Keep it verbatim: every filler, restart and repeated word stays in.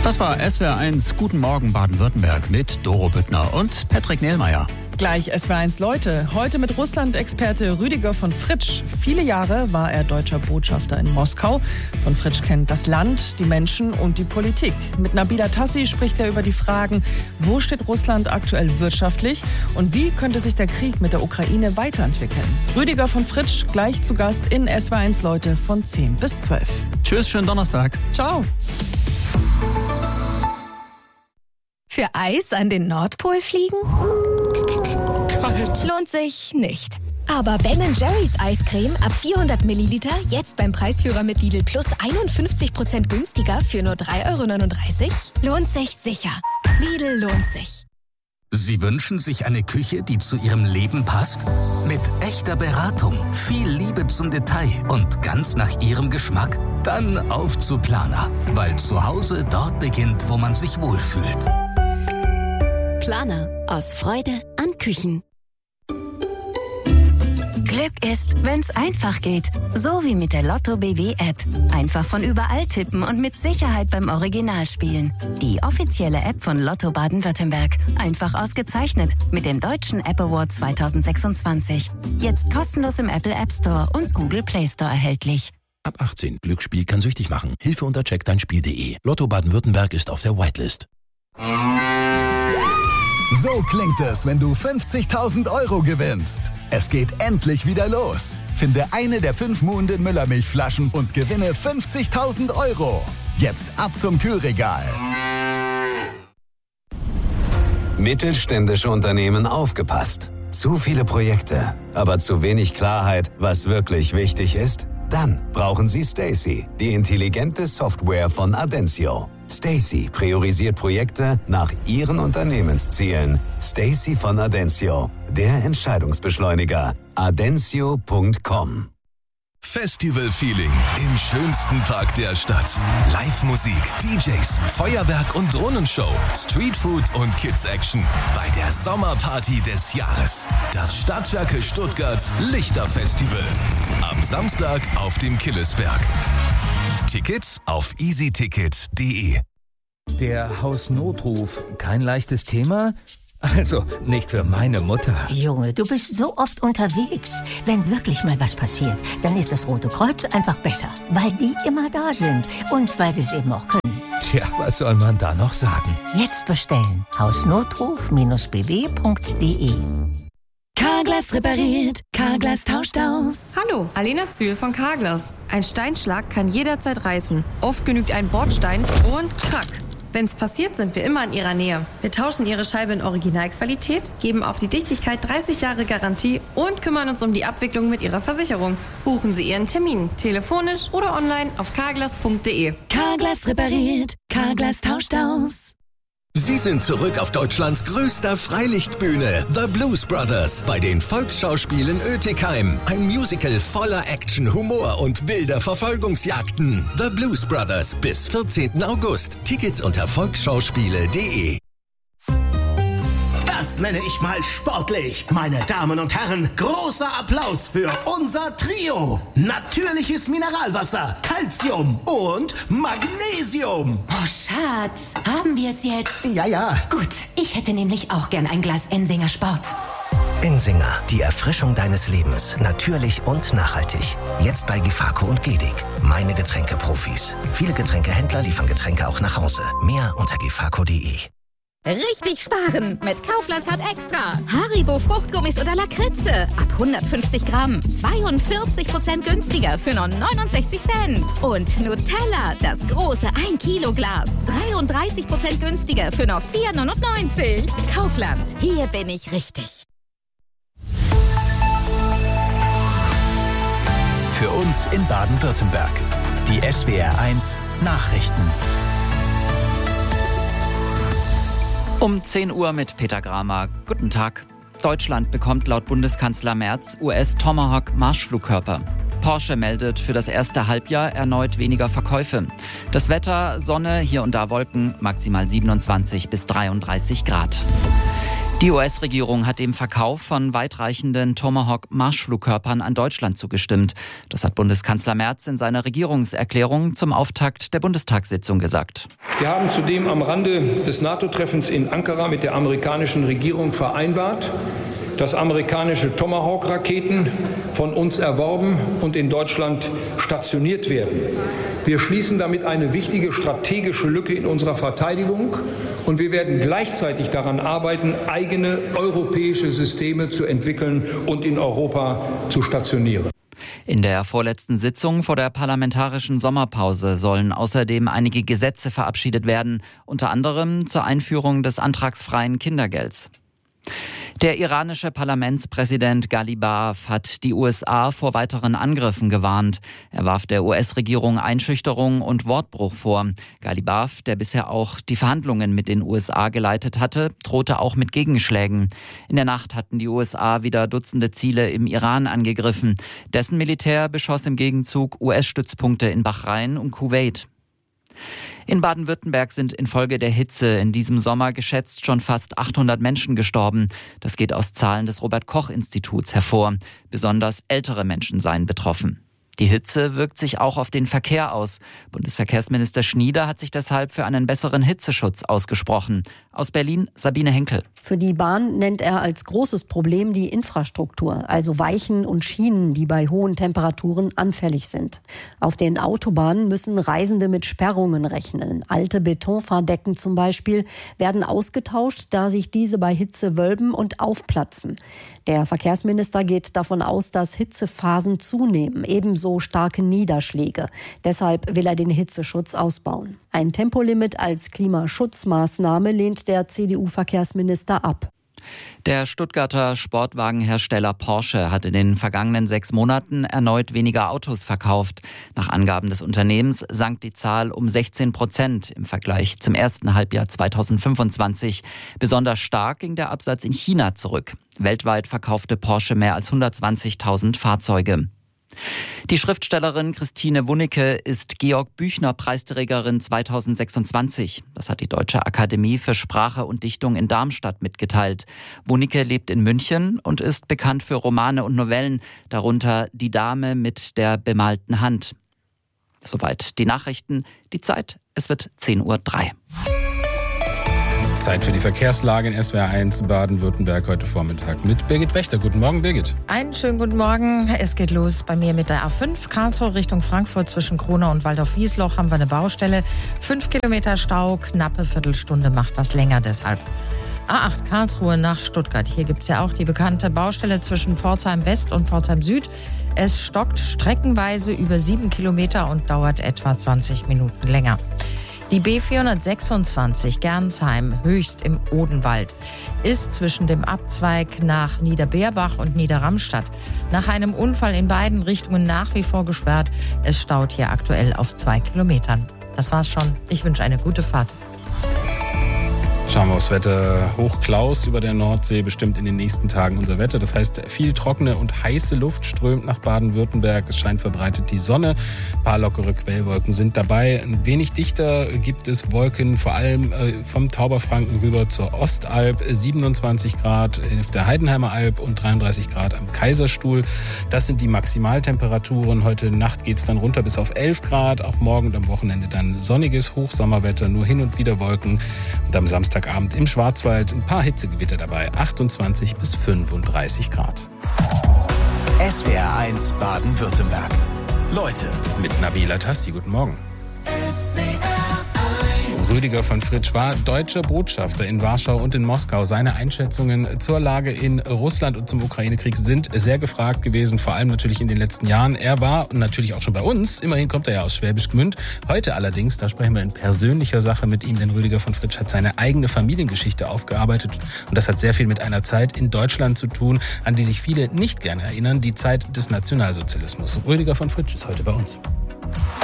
Das war S W R eins Guten Morgen Baden-Württemberg mit Doro Büttner und Patrick Nehlmeier. Gleich S W R eins Leute. Heute mit Russland-Experte Rüdiger von Fritsch. Viele Jahre war er deutscher Botschafter in Moskau. Von Fritsch kennt das Land, die Menschen und die Politik. Mit Nabila Tassi spricht er über die Fragen, wo steht Russland aktuell wirtschaftlich und wie könnte sich der Krieg mit der Ukraine weiterentwickeln. Rüdiger von Fritsch gleich zu Gast in S W R eins Leute von zehn bis zwölf. Tschüss, schönen Donnerstag. Ciao. Für Eis an den Nordpol fliegen? Kalt. Lohnt sich nicht. Aber Ben and Jerry's Eiscreme ab vierhundert Milliliter jetzt beim Preisführer mit Lidl Plus einundfünfzig Prozent günstiger für nur drei Euro neununddreißig? Lohnt sich sicher. Lidl lohnt sich. Sie wünschen sich eine Küche, die zu Ihrem Leben passt? Mit echter Beratung, viel Liebe zum Detail und ganz nach Ihrem Geschmack? Dann auf zu Planer, weil zu Hause dort beginnt, wo man sich wohlfühlt. Planer. Aus Freude an Küchen. Glück ist, wenn's einfach geht. So wie mit der Lotto B W App. Einfach von überall tippen und mit Sicherheit beim Original spielen. Die offizielle App von Lotto Baden-Württemberg. Einfach ausgezeichnet mit dem Deutschen App Award zwanzig sechsundzwanzig. Jetzt kostenlos im Apple App Store und Google Play Store erhältlich. Ab achtzehn. Glücksspiel kann süchtig machen. Hilfe unter check dein Spiel punkt de. Lotto Baden-Württemberg ist auf der Whitelist. So klingt es, wenn du fünfzigtausend Euro gewinnst. Es geht endlich wieder los. Finde eine der fünf Muhnden Müllermilchflaschen und gewinne fünfzigtausend Euro. Jetzt ab zum Kühlregal. Mittelständische Unternehmen aufgepasst. Zu viele Projekte, aber zu wenig Klarheit, was wirklich wichtig ist? Dann brauchen Sie Stacy, die intelligente Software von Adensio. Stacy priorisiert Projekte nach Ihren Unternehmenszielen. Stacy von Adensio, der Entscheidungsbeschleuniger. adensio punkt com. Festival-Feeling im schönsten Park der Stadt. Live-Musik, D Js, Feuerwerk und Drohnenshow, Streetfood und Kids-Action bei der Sommerparty des Jahres. Das Stadtwerke Stuttgart Lichterfestival. Am Samstag auf dem Killesberg. Tickets auf easyticket punkt de. Der Hausnotruf, kein leichtes Thema? Also, nicht für meine Mutter. Junge, du bist so oft unterwegs. Wenn wirklich mal was passiert, dann ist das Rote Kreuz einfach besser. Weil die immer da sind und weil sie es eben auch können. Tja, was soll man da noch sagen? Jetzt bestellen. hausnotruf Bindestrich b w punkt de. Carglass repariert, Carglass tauscht aus. Hallo, Alena Zühl von Carglass. Ein Steinschlag kann jederzeit reißen. Oft genügt ein Bordstein und krack. Wenn's passiert, sind wir immer in Ihrer Nähe. Wir tauschen Ihre Scheibe in Originalqualität, geben auf die Dichtigkeit dreißig Jahre Garantie und kümmern uns um die Abwicklung mit Ihrer Versicherung. Buchen Sie Ihren Termin, telefonisch oder online auf carglass punkt de. Carglass repariert, Carglass tauscht aus. Sie sind zurück auf Deutschlands größter Freilichtbühne, The Blues Brothers, bei den Volksschauspielen Oetikheim. Ein Musical voller Action, Humor und wilder Verfolgungsjagden. The Blues Brothers bis vierzehnten August. Tickets unter volksschauspiele punkt de. Das nenne ich mal sportlich. Meine Damen und Herren, großer Applaus für unser Trio. Natürliches Mineralwasser, Calcium und Magnesium. Oh, Schatz, haben wir es jetzt? Ja, ja. Gut, ich hätte nämlich auch gern ein Glas Ensinger Sport. Ensinger, die Erfrischung deines Lebens. Natürlich und nachhaltig. Jetzt bei Gefako und Gedig. Meine Getränkeprofis. Viele Getränkehändler liefern Getränke auch nach Hause. Mehr unter gefako punkt de. Richtig sparen mit Kaufland Card Extra. Haribo Fruchtgummis oder Lakritze. Ab hundertfünfzig Gramm. zweiundvierzig Prozent günstiger für nur neunundsechzig Cent. Und Nutella, das große ein Kilo Glas. dreiunddreißig Prozent günstiger für nur vier neunundneunzig. Kaufland, hier bin ich richtig. Für uns in Baden-Württemberg. Die S W R eins Nachrichten. Um zehn Uhr mit Peter Gramer. Guten Tag. Deutschland bekommt laut Bundeskanzler Merz U S-Tomahawk-Marschflugkörper. Porsche meldet für das erste Halbjahr erneut weniger Verkäufe. Das Wetter, Sonne, hier und da Wolken, maximal siebenundzwanzig bis dreiunddreißig Grad. Die U S-Regierung hat dem Verkauf von weitreichenden Tomahawk-Marschflugkörpern an Deutschland zugestimmt. Das hat Bundeskanzler Merz in seiner Regierungserklärung zum Auftakt der Bundestagssitzung gesagt. Wir haben zudem am Rande des NATO-Treffens in Ankara mit der amerikanischen Regierung vereinbart, dass amerikanische Tomahawk-Raketen von uns erworben und in Deutschland stationiert werden. Wir schließen damit eine wichtige strategische Lücke in unserer Verteidigung und wir werden gleichzeitig daran arbeiten, eigene europäische Systeme zu entwickeln und in Europa zu stationieren. In der vorletzten Sitzung vor der parlamentarischen Sommerpause sollen außerdem einige Gesetze verabschiedet werden, unter anderem zur Einführung des antragsfreien Kindergelds. Der iranische Parlamentspräsident Ghalibaf hat die U S A vor weiteren Angriffen gewarnt. Er warf der U S-Regierung Einschüchterung und Wortbruch vor. Ghalibaf, der bisher auch die Verhandlungen mit den U S A geleitet hatte, drohte auch mit Gegenschlägen. In der Nacht hatten die U S A wieder Dutzende Ziele im Iran angegriffen. Dessen Militär beschoss im Gegenzug U S-Stützpunkte in Bahrain und Kuwait. In Baden-Württemberg sind infolge der Hitze in diesem Sommer geschätzt schon fast achthundert Menschen gestorben. Das geht aus Zahlen des Robert-Koch-Instituts hervor. Besonders ältere Menschen seien betroffen. Die Hitze wirkt sich auch auf den Verkehr aus. Bundesverkehrsminister Schnieder hat sich deshalb für einen besseren Hitzeschutz ausgesprochen. Aus Berlin Sabine Henkel. Für die Bahn nennt er als großes Problem die Infrastruktur, also Weichen und Schienen, die bei hohen Temperaturen anfällig sind. Auf den Autobahnen müssen Reisende mit Sperrungen rechnen. Alte Betonfahrdecken zum Beispiel werden ausgetauscht, da sich diese bei Hitze wölben und aufplatzen. Der Verkehrsminister geht davon aus, dass Hitzephasen zunehmen, ebenso starke Niederschläge. Deshalb will er den Hitzeschutz ausbauen. Ein Tempolimit als Klimaschutzmaßnahme lehnt der C D U-Verkehrsminister ab. Der Stuttgarter Sportwagenhersteller Porsche hat in den vergangenen sechs Monaten erneut weniger Autos verkauft. Nach Angaben des Unternehmens sank die Zahl um sechzehn Prozent im Vergleich zum ersten Halbjahr zweitausendfünfundzwanzig. Besonders stark ging der Absatz in China zurück. Weltweit verkaufte Porsche mehr als hundertzwanzigtausend Fahrzeuge. Die Schriftstellerin Christine Wunicke ist Georg-Büchner-Preisträgerin zweitausendsechsundzwanzig. Das hat die Deutsche Akademie für Sprache und Dichtung in Darmstadt mitgeteilt. Wunicke lebt in München und ist bekannt für Romane und Novellen, darunter Die Dame mit der bemalten Hand. Soweit die Nachrichten. Die Zeit, es wird zehn Uhr drei. Zeit für die Verkehrslage in S W R eins Baden-Württemberg heute Vormittag mit Birgit Wächter. Guten Morgen, Birgit. Einen schönen guten Morgen. Es geht los bei mir mit der A fünf Karlsruhe Richtung Frankfurt. Zwischen Kronau und Waldorf-Wiesloch haben wir eine Baustelle. Fünf Kilometer Stau, knappe Viertelstunde macht das länger deshalb. A acht Karlsruhe nach Stuttgart. Hier gibt es ja auch die bekannte Baustelle zwischen Pforzheim West und Pforzheim Süd. Es stockt streckenweise über sieben Kilometer und dauert etwa zwanzig Minuten länger. Die B vierhundertsechsundzwanzig Gernsheim, Höchst im Odenwald, ist zwischen dem Abzweig nach Niederbeerbach und Niederramstadt nach einem Unfall in beiden Richtungen nach wie vor gesperrt. Es staut hier aktuell auf zwei Kilometern. Das war's schon. Ich wünsche eine gute Fahrt. Schauen wir aufs Wetter. Hochklaus über der Nordsee bestimmt in den nächsten Tagen unser Wetter. Das heißt, viel trockene und heiße Luft strömt nach Baden-Württemberg. Es scheint verbreitet die Sonne. Ein paar lockere Quellwolken sind dabei. Ein wenig dichter gibt es Wolken, vor allem vom Tauberfranken rüber zur Ostalb. siebenundzwanzig Grad auf der Heidenheimer Alb und dreiunddreißig Grad am Kaiserstuhl. Das sind die Maximaltemperaturen. Heute Nacht geht es dann runter bis auf elf Grad. Auch morgen und am Wochenende dann sonniges Hochsommerwetter, nur hin und wieder Wolken. Und am Samstag Abend im Schwarzwald ein paar Hitzegewitter dabei, achtundzwanzig bis fünfunddreißig Grad. S W R eins Baden-Württemberg. Leute mit Nabila Tassi. Guten Morgen. S W R Rüdiger von Fritsch war deutscher Botschafter in Warschau und in Moskau. Seine Einschätzungen zur Lage in Russland und zum Ukraine-Krieg sind sehr gefragt gewesen, vor allem natürlich in den letzten Jahren. Er war und natürlich auch schon bei uns, immerhin kommt er ja aus Schwäbisch Gmünd. Heute allerdings, da sprechen wir in persönlicher Sache mit ihm, denn Rüdiger von Fritsch hat seine eigene Familiengeschichte aufgearbeitet und das hat sehr viel mit einer Zeit in Deutschland zu tun, an die sich viele nicht gerne erinnern, die Zeit des Nationalsozialismus. Rüdiger von Fritsch ist heute bei uns.